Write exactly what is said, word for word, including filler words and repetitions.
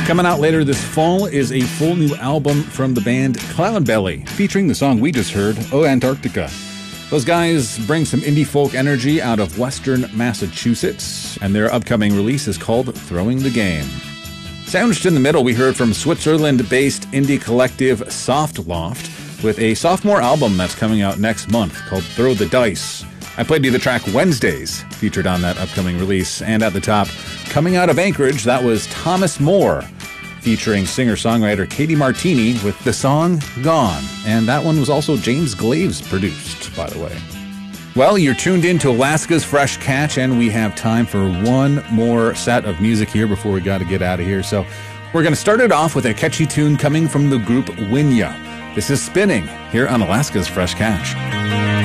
Coming out later this fall is a full new album from the band Cloudbelly, featuring the song we just heard, Oh Antarctica. Those guys bring some indie folk energy out of western Massachusetts, and their upcoming release is called Throwing the Game. Sandwiched in the middle, we heard from Switzerland-based indie collective Soft Loft with a sophomore album that's coming out next month called Throw the Dice. I played you the track Wednesdays, featured on that upcoming release, and at the top, coming out of Anchorage, that was Thomas Moore, featuring singer-songwriter Katie Martini with the song Gone, and that one was also James Glaves produced, by the way. Well, you're tuned in to Alaska's Fresh Catch, and we have time for one more set of music here before we got to get out of here. So we're going to start it off with a catchy tune coming from the group Winya. This is Spinning here on Alaska's Fresh Catch.